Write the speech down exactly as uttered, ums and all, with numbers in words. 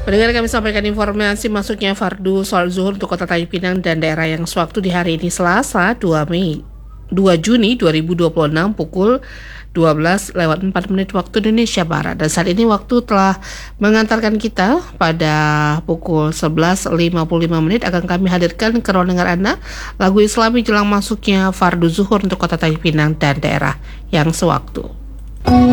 Pendengar, kami sampaikan informasi masuknya fardu sholat zuhur untuk Kota Tanjung Pinang dan daerah yang sewaktu di hari ini Selasa dua Juni dua ribu dua puluh enam pukul dua belas lewat empat menit waktu Indonesia Barat. Dan saat ini waktu telah mengantarkan kita pada pukul sebelas lima puluh lima menit akan kami hadirkan ke ruang dengar Anda lagu Islami jelang masuknya fardu zuhur untuk Kota Tanjung Pinang dan daerah yang sewaktu.